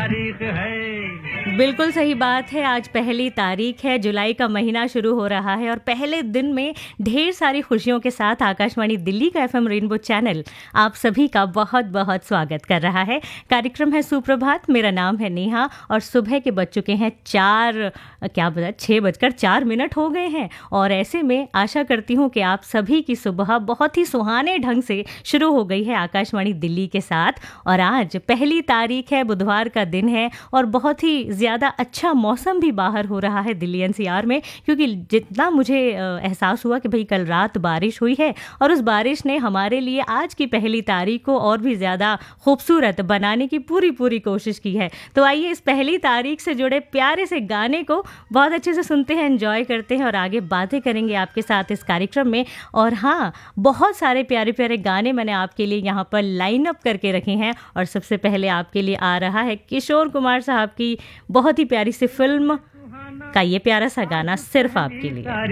तारीख है। बिल्कुल सही बात है। आज पहली तारीख है, जुलाई का महीना शुरू हो रहा है और पहले दिन में ढेर सारी खुशियों के साथ आकाशवाणी दिल्ली का एफएम रेनबो चैनल आप सभी का बहुत बहुत स्वागत कर रहा है। कार्यक्रम है सुप्रभात। मेरा नाम है नेहा और सुबह के बज चुके हैं 6:04 हो गए हैं और ऐसे में आशा करती हूँ कि आप सभी की सुबह बहुत ही सुहाने ढंग से शुरू हो गई है आकाशवाणी दिल्ली के साथ। और आज पहली तारीख है, बुधवार का दिन है और बहुत ही ज़्यादा अच्छा मौसम भी बाहर हो रहा है दिल्ली एनसीआर में, क्योंकि जितना मुझे एहसास हुआ कि भाई कल रात बारिश हुई है और उस बारिश ने हमारे लिए आज की पहली तारीख को और भी ज़्यादा खूबसूरत बनाने की पूरी कोशिश की है। तो आइए इस पहली तारीख से जुड़े प्यारे से गाने को बहुत अच्छे से सुनते हैं, एंजॉय करते हैं और आगे बातें करेंगे आपके साथ इस कार्यक्रम में। और हाँ, बहुत सारे प्यारे प्यारे गाने मैंने आपके लिए यहाँ पर लाइन अप करके रखे हैं और सबसे पहले आपके लिए आ रहा है किशोर कुमार साहब की बहुत ही प्यारी सी फिल्म का ये प्यारा सा गाना सिर्फ आपके लिए।